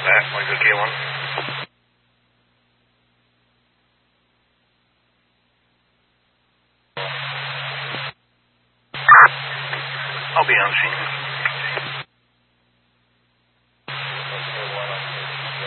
that. Want to go K1? I'll be on scene.